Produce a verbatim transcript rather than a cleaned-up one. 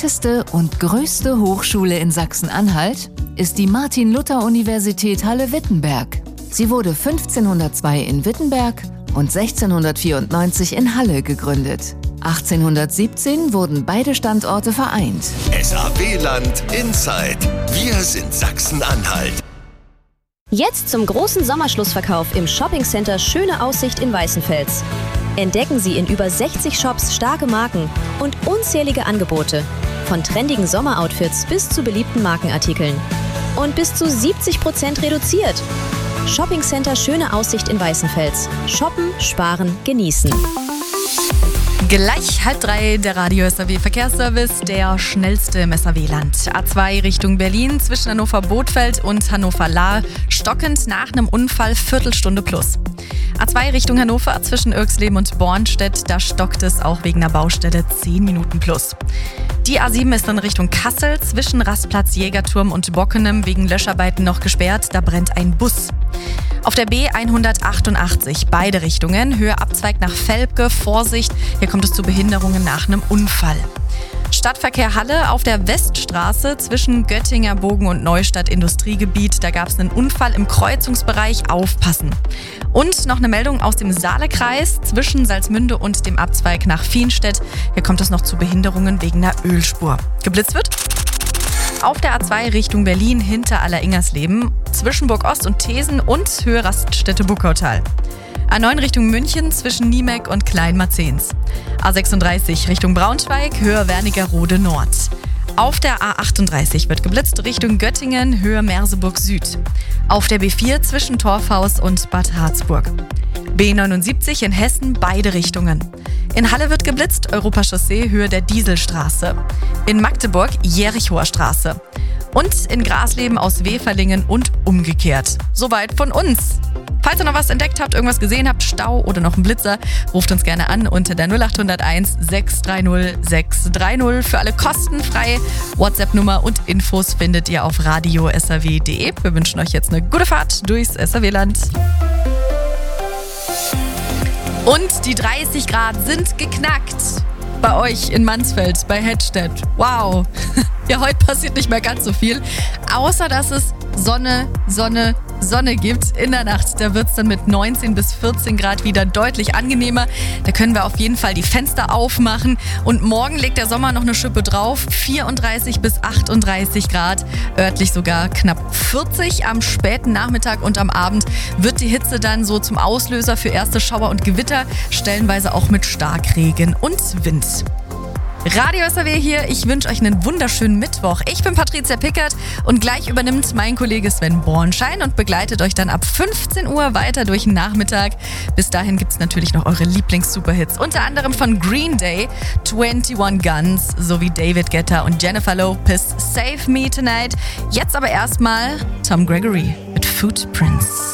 älteste und größte Hochschule in Sachsen-Anhalt ist die Martin-Luther-Universität Halle-Wittenberg. Sie wurde fünfzehnhundertzwei in Wittenberg und sechzehnhundertvierundneunzig in Halle gegründet. achtzehnhundertsiebzehn wurden beide Standorte vereint. S A W-Land Inside. Wir sind Sachsen-Anhalt. Jetzt zum großen Sommerschlussverkauf im Shoppingcenter Schöne Aussicht in Weißenfels. Entdecken Sie in über sechzig Shops starke Marken und unzählige Angebote. Von trendigen Sommeroutfits bis zu beliebten Markenartikeln. Und bis zu siebzig Prozent reduziert. Shoppingcenter Schöne Aussicht in Weißenfels. Shoppen, sparen, genießen. Gleich halb drei, der Radio S A W Verkehrsservice, der schnellste im S A W-Land. A zwei Richtung Berlin zwischen Hannover-Bothfeld und Hannover-Lahr, stockend nach einem Unfall Viertelstunde plus. A zwei Richtung Hannover zwischen Irxleben und Bornstedt, da stockt es auch wegen einer Baustelle zehn Minuten plus. Die A sieben ist in Richtung Kassel zwischen Rastplatz Jägerturm und Bockenem wegen Löscharbeiten noch gesperrt, da brennt ein Bus. Auf der B hundertachtundachtzig, beide Richtungen, Höhe Abzweig nach Velpke, Vorsicht, hier kommt es zu Behinderungen nach einem Unfall. Stadtverkehr Halle auf der Weststraße zwischen Göttinger Bogen und Neustadt Industriegebiet, da gab es einen Unfall im Kreuzungsbereich, aufpassen. Und noch eine Meldung aus dem Saalekreis zwischen Salzmünde und dem Abzweig nach Fienstedt, hier kommt es noch zu Behinderungen wegen einer Ölspur. Geblitzt wird auf der A zwei Richtung Berlin hinter Alleringers-Leben, zwischen Burg Ost und Thesen und Höhe Raststätte Buckautal. A neun Richtung München zwischen Niemek und Kleinmarzens. A sechsunddreißig Richtung Braunschweig, Höhe Wernigerode Nord. Auf der A achtunddreißig wird geblitzt Richtung Göttingen, Höhe Merseburg Süd. Auf der B vier zwischen Torfhaus und Bad Harzburg. B neunundsiebzig in Hessen, beide Richtungen. In Halle wird geblitzt, Europachaussee, Höhe der Dieselstraße. In Magdeburg, Jerichoer Straße. Und in Grasleben aus Weferlingen und umgekehrt. Soweit von uns. Falls ihr noch was entdeckt habt, irgendwas gesehen habt, Stau oder noch einen Blitzer, ruft uns gerne an unter der null acht null eins sechs drei null sechs drei null. Für alle kostenfreie WhatsApp-Nummer und Infos findet ihr auf radio s a w punkt d e. Wir wünschen euch jetzt eine gute Fahrt durchs S A W-Land. Und die dreißig Grad sind geknackt. Bei euch in Mansfeld, bei Hedstedt. Wow. Ja, heute passiert nicht mehr ganz so viel. Außer, dass es Sonne, Sonne, Sonne gibt in der Nacht. Da wird es dann mit neunzehn bis vierzehn Grad wieder deutlich angenehmer. Da können wir auf jeden Fall die Fenster aufmachen. Und morgen legt der Sommer noch eine Schippe drauf. vierunddreißig bis achtunddreißig Grad. Örtlich sogar knapp vierzig. Am späten Nachmittag und am Abend wird die Hitze dann so zum Auslöser für erste Schauer und Gewitter. Stellenweise auch mit Starkregen und Wind. Radio S A W hier, ich wünsche euch einen wunderschönen Mittwoch. Ich bin Patricia Pickert und gleich übernimmt mein Kollege Sven Bornschein und begleitet euch dann ab fünfzehn Uhr weiter durch den Nachmittag. Bis dahin gibt's natürlich noch eure Lieblings-Superhits, unter anderem von Green Day, einundzwanzig Guns sowie David Guetta und Jennifer Lopez, Save Me Tonight. Jetzt aber erstmal Tom Gregory mit Footprints.